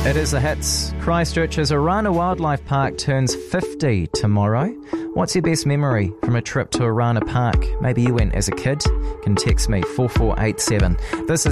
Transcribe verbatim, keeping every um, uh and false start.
It is the hits. Christchurch's Orana Wildlife Park turns fifty tomorrow. What's your best memory from a trip to Orana Park? Maybe you went as a kid. You can text me four four eight seven. This is